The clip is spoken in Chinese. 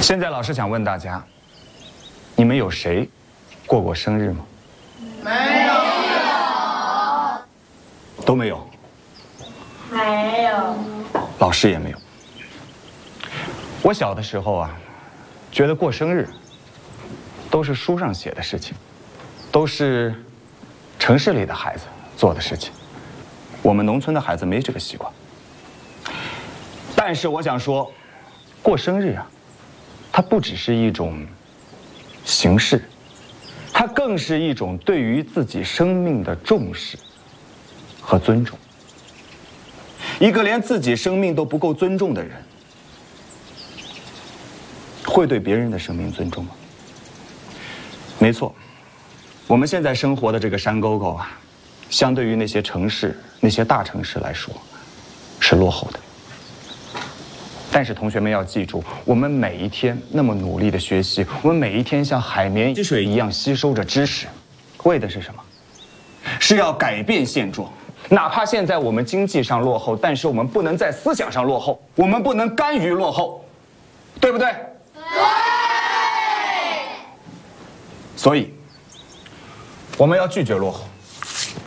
现在老师想问大家，你们有谁过过生日吗？ 没有。 都没有。 没有。 老师也没有。我小的时候啊，觉得过生日都是书上写的事情，都是城市里的孩子做的事情。我们农村的孩子没这个习惯。但是我想说，过生日啊，它不只是一种形式，它更是一种对于自己生命的重视和尊重。一个连自己生命都不够尊重的人，会对别人的生命尊重吗？没错，我们现在生活的这个山沟沟啊，相对于那些城市、那些大城市来说，是落后的。但是同学们要记住，我们每一天那么努力的学习，我们每一天像海绵吸水一样吸收着知识，为的是什么？是要改变现状。哪怕现在我们经济上落后，但是我们不能在思想上落后，我们不能甘于落后，对不对？对。所以，我们要拒绝落后。